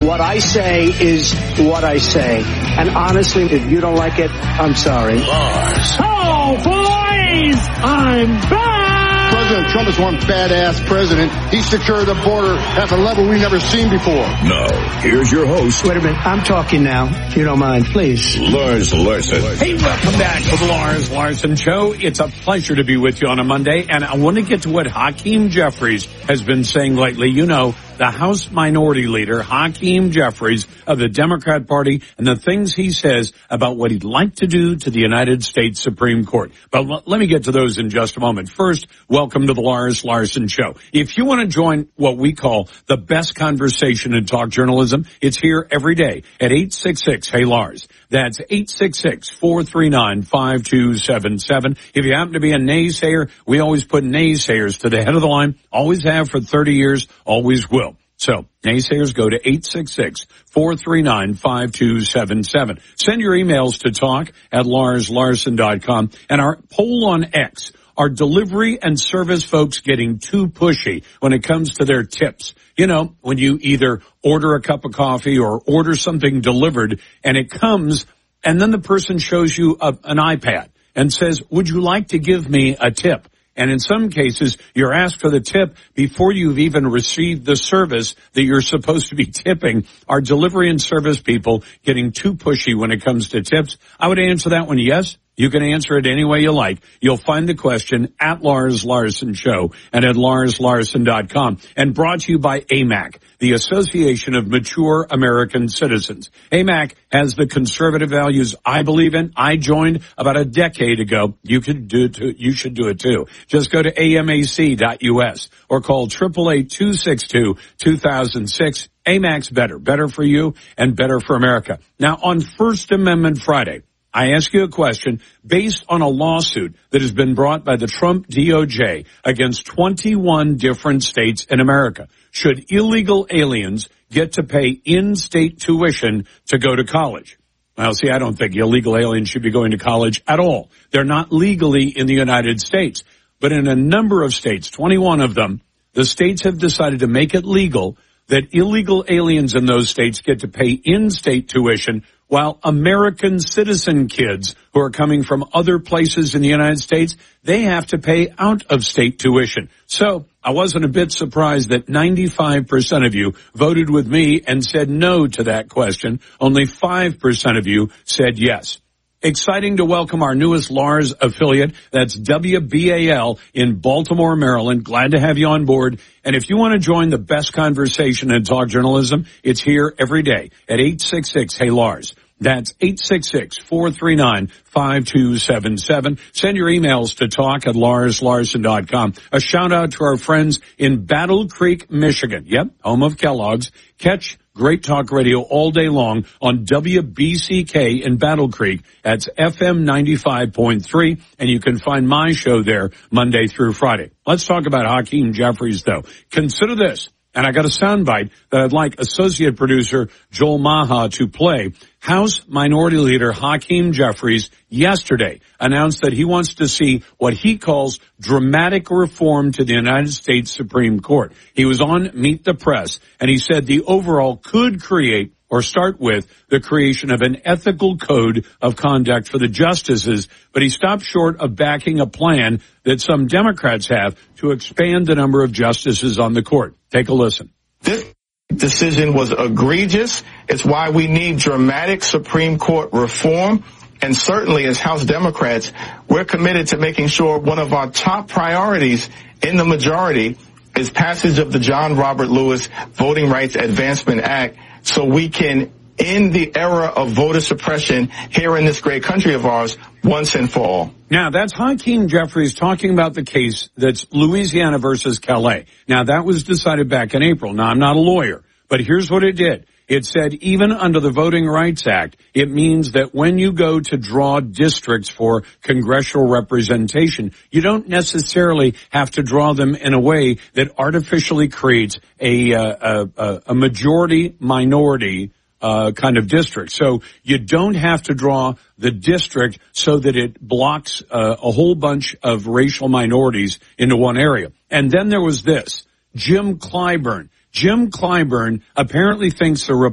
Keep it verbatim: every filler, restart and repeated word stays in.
What I say is what I say. And honestly, if you don't like it, I'm sorry. Lars. Oh, boys! I'm back! President Trump is one badass president. He secured the border at a level we've never seen before. Now, here's your host. Wait a minute. I'm talking now, if you don't mind, please. Lars Larson. Hey, welcome back to the Lars Larson Show. It's a pleasure to be with you on a Monday, and I want to get to what Hakeem Jeffries has been saying lately. You know, the House Minority Leader, Hakeem Jeffries of the Democrat Party, and the things he says about what he'd like to do to the United States Supreme Court. But l- let me get to those in just a moment. First, welcome to the Lars Larson Show. If you want to join what we call the best conversation in talk journalism, it's here every day at eight six six, hey Lars. That's eight six six, four three nine, five two seven seven. If you happen to be a naysayer, we always put naysayers to the head of the line. Always have for thirty years, always will. So, naysayers, go to eight six six, four three nine, five two seven seven. Send your emails to talk at lars larson dot com. And our poll on X, are delivery and service folks getting too pushy when it comes to their tips? You know, when you either order a cup of coffee or order something delivered and it comes and then the person shows you a, an iPad and says, would you like to give me a tip? And in some cases, you're asked for the tip before you've even received the service that you're supposed to be tipping. Are delivery and service people getting too pushy when it comes to tips? I would answer that one yes. You can answer it any way you like. You'll find the question at Lars Larson Show and at lars larson dot com. And brought to you by A M A C, the Association of Mature American Citizens. A M A C has the conservative values I believe in. I joined about a decade ago. You could do it too. You should do it too. Just go to A M A C dot U S or call eight eight eight, two six two, two thousand six. A M A C's better. Better for you and better for America. Now, on First Amendment Friday, I ask you a question based on a lawsuit that has been brought by the Trump D O J against twenty-one different states in America. Should illegal aliens get to pay in-state tuition to go to college? Well, see, I don't think illegal aliens should be going to college at all. They're not legally in the United States. But in a number of states, twenty-one of them, the states have decided to make it legal that illegal aliens in those states get to pay in-state tuition while American citizen kids who are coming from other places in the United States, they have to pay out-of-state tuition. So I wasn't a bit surprised that ninety-five percent of you voted with me and said no to that question. Only five percent of you said yes. Exciting to welcome our newest Lars affiliate. That's W B A L in Baltimore, Maryland. Glad to have you on board. And if you want to join the best conversation in talk journalism, it's here every day at eight six six, hey Lars. That's eight six six, four three nine, five two seven seven. Send your emails to talk at lars larson dot com. A shout out to our friends in Battle Creek, Michigan. Yep, home of Kellogg's. Catch Great Talk Radio all day long on W B C K in Battle Creek. That's F M ninety-five point three, and you can find my show there Monday through Friday. Let's talk about Hakeem Jeffries, though. Consider this, and I got a soundbite that I'd like associate producer Joel Maha to play. House Minority Leader Hakeem Jeffries yesterday announced that he wants to see what he calls dramatic reform to the United States Supreme Court. He was on Meet the Press, and he said the overall could create or start with the creation of an ethical code of conduct for the justices, but he stopped short of backing a plan that some Democrats have to expand the number of justices on the court. Take a listen. This decision was egregious. It's why we need dramatic Supreme Court reform. And certainly as House Democrats, we're committed to making sure one of our top priorities in the majority is passage of the John Robert Lewis Voting Rights Advancement Act, so we can end the era of voter suppression here in this great country of ours once and for all. Now, that's Hakeem Jeffries talking about the case that's Louisiana versus Calais. Now, that was decided back in April. Now, I'm not a lawyer, but here's what it did. It said even under the Voting Rights Act, it means that when you go to draw districts for congressional representation, you don't necessarily have to draw them in a way that artificially creates a, uh, a, a majority minority uh, kind of district. So you don't have to draw the district so that it blocks uh, a whole bunch of racial minorities into one area. And then there was this, Jim Clyburn. Jim Clyburn apparently thinks the